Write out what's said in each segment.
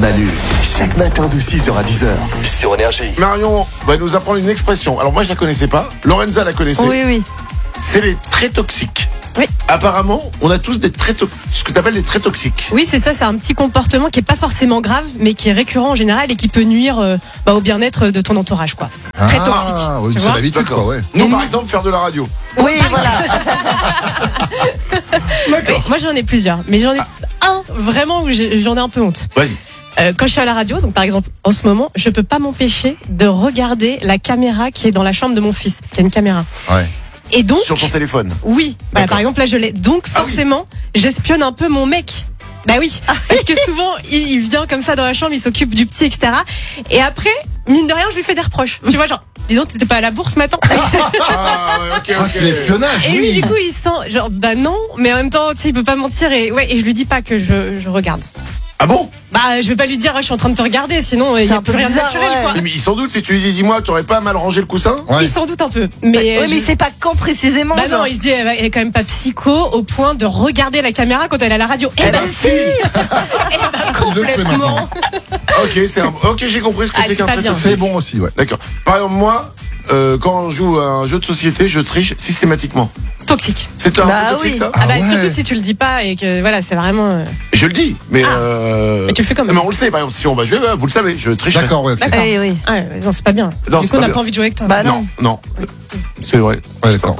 Manu, chaque matin de 6h à 10h sur Énergie. Marion va nous apprendre une expression. Alors moi je la connaissais pas, Lorenza la connaissait. Oui. C'est les traits toxiques. Oui. Apparemment, on a tous des traits ce que tu appelles les traits toxiques. Oui, c'est ça, c'est un petit comportement qui est pas forcément grave, mais qui est récurrent en général et qui peut nuire au bien-être de ton entourage, quoi. C'est très toxique. Oui, tu c'est vois l'habitude, quoi, ouais. Nous, par exemple, faire de la radio. Oui, voilà. D'accord. Oui, moi j'en ai plusieurs, mais j'en ai un vraiment où j'en ai un peu honte. Vas-y. Quand je suis à la radio, donc par exemple en ce moment, je peux pas m'empêcher de regarder la caméra qui est dans la chambre de mon fils, parce qu'il y a une caméra. Ouais. Et donc, Sur ton téléphone. oui, voilà, par exemple là je l'ai. Donc forcément, j'espionne un peu mon mec. Bah oui, parce que souvent il vient comme ça dans la chambre, il s'occupe du petit, etc. Et après, mine de rien, je lui fais des reproches. Tu vois, genre, dis donc, t'étais pas à la bourse ce matin? Ah, ouais, ok. Ah, c'est l'espionnage, Et lui, oui. du coup, il sent, genre, bah non, mais en même temps, tu sais, il peut pas mentir et je lui dis pas que je regarde. Ah bon? Bah, je vais pas lui dire, je suis en train de te regarder, sinon, il y a un plus peu rien de bizarre, naturel, ouais. quoi. Mais il s'en doute si tu lui dis, dis-moi, t'aurais pas mal rangé le coussin? Ouais. Il s'en doute un peu. Mais, Oui, mais c'est pas quand précisément. bah non, genre. il se dit, elle est quand même pas psycho au point de regarder la caméra quand elle est à la radio. Eh ben si! Eh ben complètement. Ok, j'ai compris ce que Ah, c'est c'est qu'un pas trait bien. toxique. C'est bon aussi, ouais. D'accord. Par exemple, moi, quand on joue à un jeu de société, je triche systématiquement. Toxique. C'est un Bah trait toxique, oui. ça? Ah bah, ouais. surtout si tu le dis pas et que, voilà, c'est vraiment. Je le dis, mais Mais tu le fais quand même. Mais on le sait, par exemple, si on va jouer, vous le savez, je triche. D'accord, ouais, ok. D'accord. Eh oui. Ah, non, c'est pas bien. Non, Du c'est coup, on pas n'a bien. pas envie de jouer avec toi. Bah non. Non, c'est vrai. Ouais, d'accord.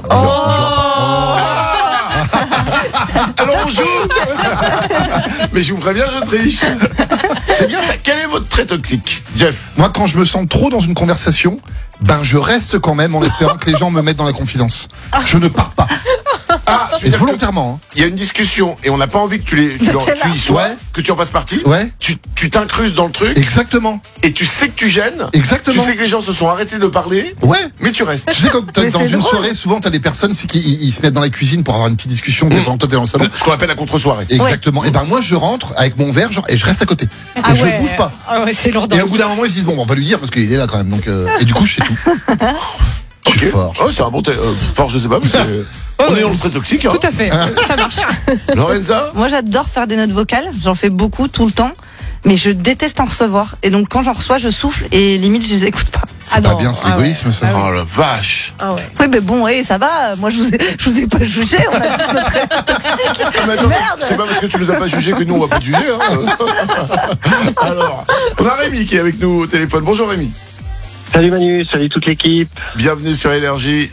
Alors on joue. Mais je vous préviens, je triche. C'est bien ça. Quel est votre trait toxique, Jeff? Moi, quand je me sens trop dans une conversation, je reste quand même en espérant que les gens me mettent dans la confidence. Je ne pars pas. Ah, tu veux Et dire que volontairement. il y a une discussion et on n'a pas envie que tu y sois, Ouais. que tu en fasses partie. Ouais. Tu t'incrustes dans le truc Exactement. et tu sais que tu gênes. Exactement. Tu sais que les gens se sont arrêtés de parler, Ouais. mais tu restes. Tu sais, quand Mais dans c'est une drôle. soirée, souvent, t'as des personnes ils se mettent dans la cuisine pour avoir une petite discussion pendant que toi t'es dans le salon. Ce qu'on appelle la contre-soirée. Exactement. Et moi, je rentre avec mon verre, genre, et je reste à côté. Ah Et je ouais. bouge pas. Ah ouais, c'est lourd. Et au bout d'un moment, ils se disent, bon, on va lui dire parce qu'il est là quand même. Donc, et du coup, je sais tout. Je suis Ok. fort. Oh, c'est un bon fort, je sais pas, mais c'est. On est dans le trait toxique. Hein. Tout à fait. Ça marche. Lorenza? Moi, j'adore faire des notes vocales. J'en fais beaucoup tout le temps. Mais je déteste en recevoir. Et donc, quand j'en reçois, je souffle et limite, je les écoute pas. C'est pas bien, c'est l'égoïsme, ça. Oh la vache. Ah ouais. Oui, mais bon, ça va. Moi, je vous ai pas jugé. On a tous notre trait toxique. Ah, mais attends, Merde. c'est pas parce que tu nous as pas jugé que nous on va pas te juger. Hein. Alors, on a Rémi qui est avec nous au téléphone. Bonjour Rémi. Salut Manu, salut toute l'équipe. Bienvenue sur Énergie.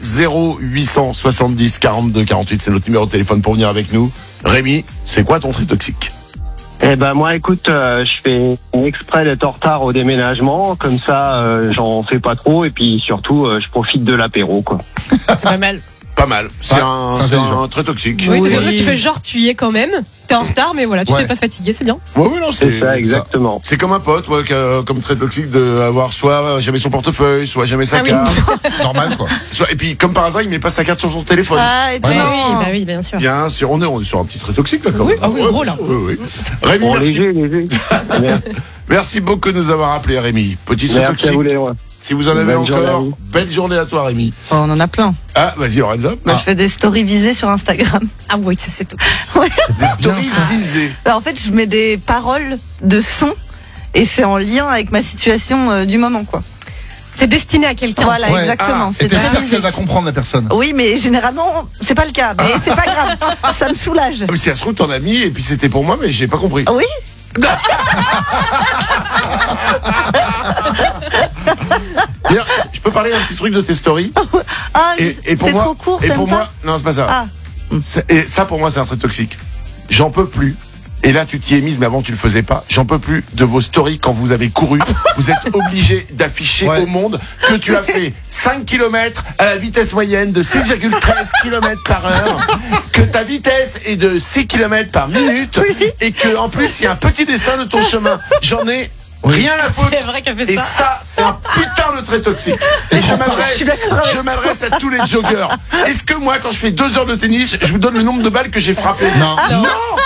0870 42 48, c'est notre numéro de téléphone pour venir avec nous. Rémi, c'est quoi ton trait toxique? Eh ben moi écoute, je fais exprès d'être en retard au déménagement, comme ça j'en fais pas trop et puis surtout je profite de l'apéro quoi. C'est pas mal. Pas mal. C'est Ouais, un, c'est c'est intelligent. un trait toxique. Oui, parce que là, tu fais genre, tu y es quand même. T'es en retard, mais voilà, tu Ouais. t'es pas fatigué, c'est bien. Ouais, non, C'est ça exactement. C'est comme un pote, ouais, qui a comme trait toxique de avoir soit jamais son portefeuille, soit jamais sa Ah oui. carte. Normal, quoi. Et puis, comme par hasard, il met pas sa carte sur son téléphone. Ah, et puis Ouais, non. Bah oui, bien sûr. Bien sûr, on est sur un petit trait toxique là quand Oui, même. ah oui, Ouais, gros, là. oui, oui. Rémi, Bon, merci. léger. Merci beaucoup de nous avoir appelé Rémi. Petit trait Merci à toxique. vous les rois. Si vous en avez Bonne journée à encore, vous. belle journée à toi Rémi. Oh, on en a plein. Ah, vas-y Lorenza. Moi, je fais des stories visées sur Instagram. Ah oui, ça c'est toxique. Des stories ça. visées. Bah, en fait, je mets des paroles de son et c'est en lien avec ma situation du moment, quoi. C'est destiné à quelqu'un. Voilà, Ouais. exactement. Et C'est t'espères très visé. qu'elle va comprendre la personne. Oui, mais généralement, c'est pas le cas. Mais c'est pas grave. Ça me soulage. Ah, mais si ça se trouve t'en as mis et puis c'était pour moi mais j'ai pas compris. Oui. D'ailleurs, je peux parler d'un petit truc de tes stories. Ah, Et pour c'est moi, trop court. et t'aimes pour pas moi, non c'est pas ça. Ah. Et ça pour moi c'est un trait toxique. J'en peux plus. Et là, tu t'y es mise, mais avant, tu le faisais pas. J'en peux plus de vos stories quand vous avez couru. Vous êtes obligé d'afficher Ouais. au monde que tu as fait 5 km à la vitesse moyenne de 6,13 km par heure, que ta vitesse est de 6 km par minute, et que, en plus, il y a un petit dessin de ton chemin. J'en ai rien à foutre. C'est vrai qu'elle fait Et ça. ça, c'est un putain de trait toxique. Et je m'adresse à tous les joggeurs. Est-ce que moi, quand je fais 2 heures de tennis, je vous donne le nombre de balles que j'ai frappées? Non. Non.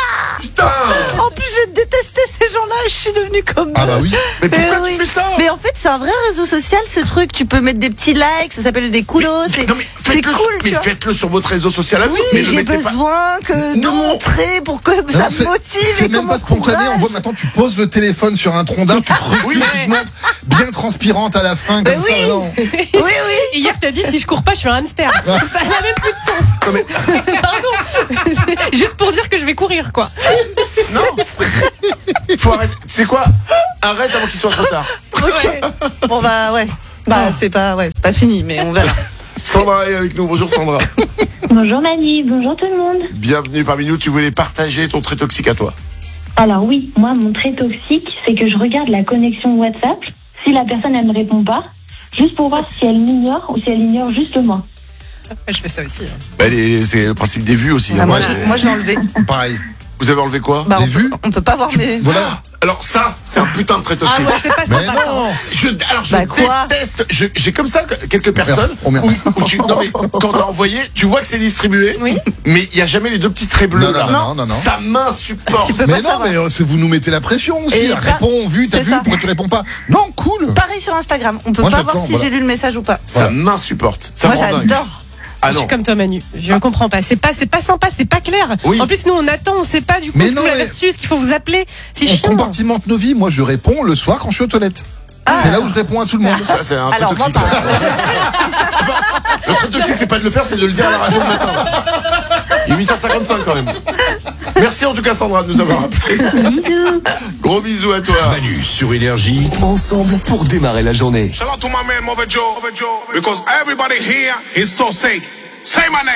putain. En plus, je détestais ces gens-là, je suis devenue comme eux. Ah bah oui. Mais pourquoi oui. tu fais ça? Mais en fait, c'est un vrai réseau social, ce truc. Tu peux mettre des petits likes, ça s'appelle des kudos. Non, mais C'est faites-le, cool, tu mais vois. faites-le sur votre réseau social à vous. Oui, mais le j'ai mettez pas. besoin de Non. montrer pour que ça Non, me motive. c'est et même qu'on pas spontané. m'encourage. On voit maintenant, tu poses le téléphone sur un tronc d'arbre, tu te recules, Oui. tu te montres bien transpirante à la fin, comme Mais ça. oui. Non. Oui, oui. Et hier, t'as dit si je cours pas, je suis un hamster. Ça n'a même plus de sens. Non, mais- Pardon. Juste pour dire que je vais courir, quoi. Non. Faut arrêter. C'est quoi? Arrête avant qu'il soit trop tard. Ok. Bon, bah, ouais. Bah, c'est pas fini, mais on verra. Sandra est avec nous. Bonjour Sandra. Bonjour Mani, bonjour tout le monde. Bienvenue parmi nous. Tu voulais partager ton trait toxique à toi. Alors oui, moi mon trait toxique, c'est que je regarde la connexion WhatsApp, si la personne elle me répond pas, juste pour voir si elle m'ignore ou si elle ignore juste moi. Je fais ça aussi. Bah, c'est le principe des vues aussi. Ah, hein. moi, je l'ai enlevé. Pareil. Vous avez enlevé quoi? Bah, Les vues on peut pas voir mes. Voilà. Alors ça, c'est un putain de trait Ah toxique. ouais, c'est pas Mais sympa ça. non. Alors je Bah, quoi déteste. J'ai comme ça quelques personnes Oh, merde. où tu non mais quand t'as envoyé, tu vois que c'est distribué. Oui. Mais il y a jamais les deux petits traits bleus Non, là. non. Ça m'insupporte. Tu peux Mais pas non, savoir. mais vous nous mettez la pression aussi. Et Réponds, vu, t'as c'est vu, ça. pourquoi tu réponds pas? Non, cool. Pareil sur Instagram. On peut Moi, pas voir j'attends, si voilà. j'ai lu le message ou pas. Ça m'insupporte. Ça Moi, me rend dingue. j'adore. Ah Je non. suis comme toi Manu, je comprends pas. C'est pas sympa, c'est pas clair. Oui. En plus nous on attend, on sait pas du coup Mais ce que non, vous l'avez mais- reçu, ce qu'il faut vous appeler. C'est On chiant. compartimente nos vies. Moi, je réponds le soir quand je suis aux toilettes. C'est là où je réponds à tout le monde. Ça c'est un trait Alors, moi, toxique. ça. Le trait toxique c'est pas de le faire, c'est de le dire à la radio le matin. Il est 8h55 quand même. Merci en tout cas Sandra de nous avoir appelé. Gros bisous à toi. Manu sur Énergie, ensemble pour démarrer la journée. Shout out to my man Mother Joe, because everybody here is so sick. Say my name.